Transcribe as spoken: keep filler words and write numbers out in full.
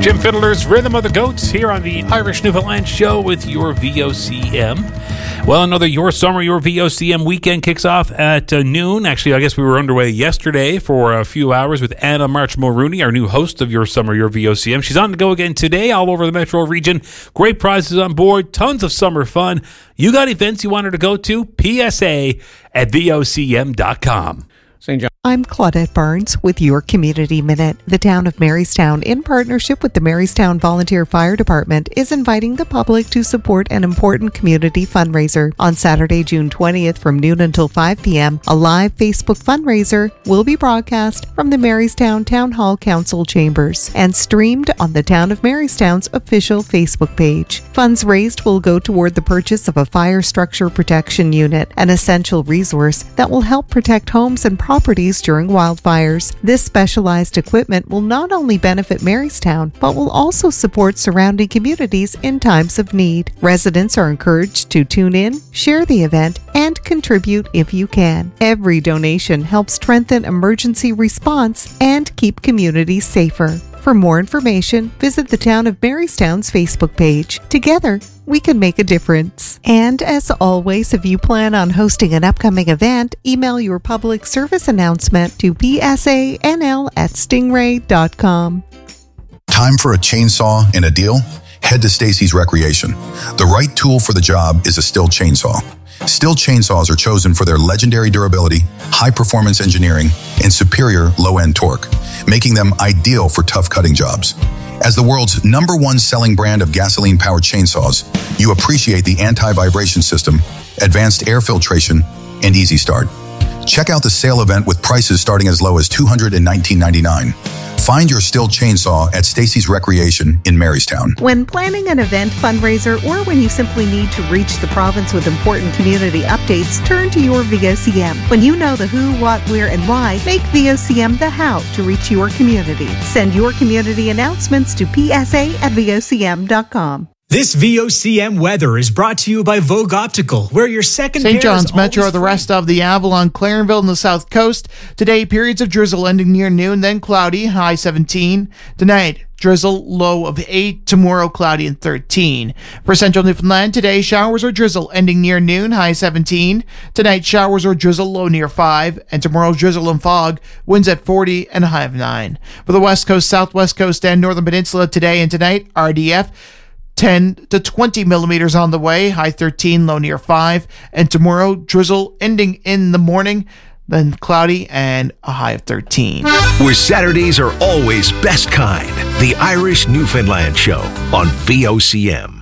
Jim Fiddler's Rhythm of the Goats here on the Irish Newfoundland Show with your V O C M. Well, another Your Summer, Your V O C M weekend kicks off at uh, noon. Actually, I guess we were underway yesterday for a few hours with Anna March Mulrooney, our new host of Your Summer, Your V O C M. She's on the go again today all over the metro region. Great prizes on board, tons of summer fun. You got events you want her to go to? P S A at V O C M dot com. Saint John. I'm Claudette Barnes with your Community Minute. The town of Marystown, in partnership with the Marystown Volunteer Fire Department, is inviting the public to support an important community fundraiser. On Saturday, June twentieth from noon until five p.m., a live Facebook fundraiser will be broadcast from the Marystown Town Hall Council chambers and streamed on the Town of Marystown's official Facebook page. Funds raised will go toward the purchase of a fire structure protection unit, an essential resource that will help protect homes and properties during wildfires. This specialized equipment will not only benefit Marystown, but will also support surrounding communities in times of need. Residents are encouraged to tune in, share the event, and contribute if you can. Every donation helps strengthen emergency response and keep communities safer. For more information, visit the Town of Marystown's Facebook page. Together, we can make a difference. And as always, if you plan on hosting an upcoming event, email your public service announcement to p s a n l at stingray dot com. Time for a chainsaw and a deal? Head to Stacy's Recreation. The right tool for the job is a Stihl chainsaw. Stihl chainsaws are chosen for their legendary durability, high-performance engineering, and superior low-end torque, making them ideal for tough cutting jobs. As the world's number one selling brand of gasoline-powered chainsaws, you appreciate the anti-vibration system, advanced air filtration, and easy start. Check out the sale event with prices starting as low as two hundred nineteen ninety-nine dollars. Find your Stihl chainsaw at Stacy's Recreation in Marystown. When planning an event, fundraiser, or when you simply need to reach the province with important community updates, turn to your V O C M. When you know the who, what, where, and why, make V O C M the how to reach your community. Send your community announcements to p s a at v o c m dot com. This V O C M weather is brought to you by Vogue Optical, where your second Saint pair is John's Metro, always the free. rest of the Avalon, Clarenville, and the South Coast. Today, periods of drizzle ending near noon, then cloudy, high seventeen. Tonight, drizzle, low of eight. Tomorrow, cloudy and thirteen. For Central Newfoundland, today, showers or drizzle ending near noon, high seventeen. Tonight, showers or drizzle, low near five. And tomorrow, drizzle and fog, winds at forty and a high of nine. For the West Coast, Southwest Coast, and Northern Peninsula, today and tonight, R D F, ten to twenty millimeters on the way, high thirteen, low near five. And tomorrow, drizzle ending in the morning, then cloudy and a high of thirteen. Where Saturdays are always best kind. The Irish Newfoundland Show on V O C M.